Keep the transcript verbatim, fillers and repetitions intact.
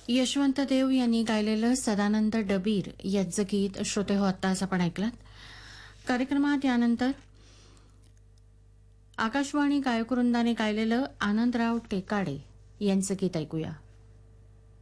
यशवंत देव यांनी गायलेलं सदानंद डबीर याचं गीत श्रोते हो आत्ताच आपण ऐकलात. कार्यक्रमात यानंतर आकाशवाणी गायकवृंदाने गायलेलं आनंदराव टेकाडे यांचं गीत ऐकूया.